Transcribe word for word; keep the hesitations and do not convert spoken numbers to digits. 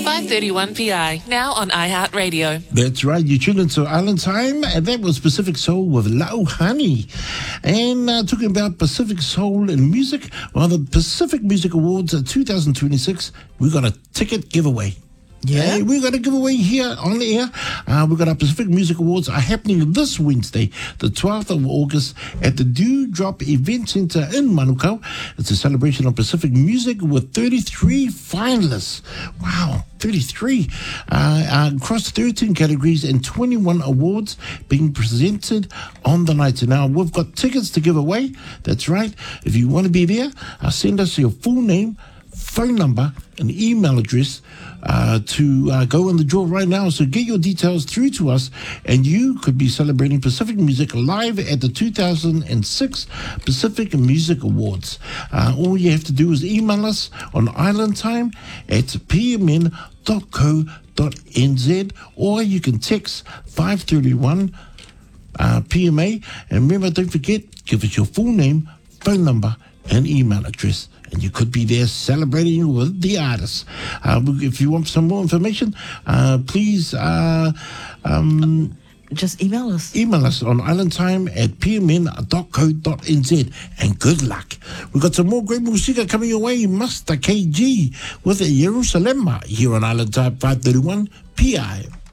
five thirty-one P I, now on iHeartRadio. That's right, you tuned into Island Time, and that was Pacific Soul with Lauhani. And uh, talking about Pacific Soul and music, well, the Pacific Music Awards twenty twenty-six, we got a ticket giveaway. Yeah, hey, we got a giveaway here on the air. Uh, we got our Pacific Music Awards are happening this Wednesday, the twelfth of August, at the Dewdrop Event Centre in Manukau. It's a celebration of Pacific music with thirty-three finalists. Wow, thirty-three uh, uh, across thirteen categories and twenty-one awards being presented on the night. So now we've got tickets to give away. That's right. If you want to be there, uh, send us your full name, phone number, and email address uh, to uh, go in the draw right now. So get your details through to us, and you could be celebrating Pacific music live at the two thousand six Pacific Music Awards. Uh, all you have to do is email us on islandtime at p m n dot co dot n z, or you can text five three one uh, P M A. And remember, don't forget, give us your full name, phone number, and email address, and you could be there celebrating with the artists. Uh, if you want some more information, uh, please uh, um, just email us. Email us on islandtime at p m n dot co dot n z, and good luck. We've got some more great music coming your way. Master K G with Jerusalem here on Island Time five thirty-one P I.